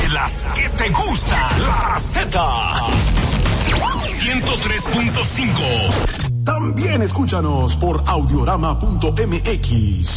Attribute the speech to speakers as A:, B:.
A: de las que te gusta. La Z. 103.5.
B: También escúchanos por audiorama.mx.